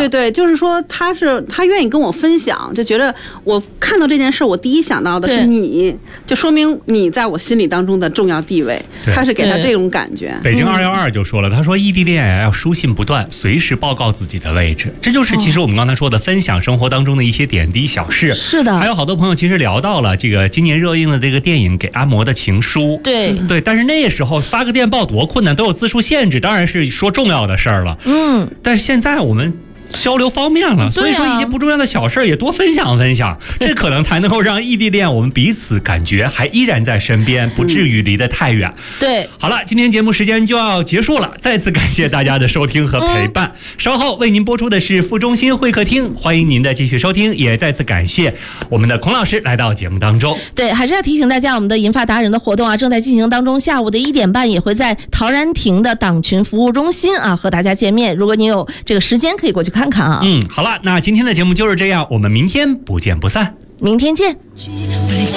对，就是说他愿意跟我分享，就觉得我看到这件事，我第一想到的是你，就说明你在我心里当中的重要地位。他是给他这种感觉。 北京212就说了，他说异地恋要书信不断，随时报告自己的位置，这就是其实我们刚才说的分享生活当中的一些点滴小事。 是的， 还有好多朋友其实聊到了这个今年热映的这个电影《给阿嬷的情书》。 对， 但是那时候发个电报多困难，都有字数限制，当然是说重要的事儿了。但是现在我们交流方便了，所以说一些不重要的小事也多分享分享，这可能才能够让异地恋我们彼此感觉还依然在身边，不至于离得太远。 对， 好了，今天节目时间就要结束了，再次感谢大家的收听和陪伴。稍后为您播出的是副中心会客厅，欢迎您的继续收听，也再次感谢我们的孔老师来到节目当中。 对，还是要提醒大家，我们的银发达人的活动正在进行当中，下午的1点半也会在陶然亭的党群服务中心和大家见面。如果您有这个时间，可以过去看看啊。 好了，那今天的节目就是这样，我们明天不见不散。 明天见。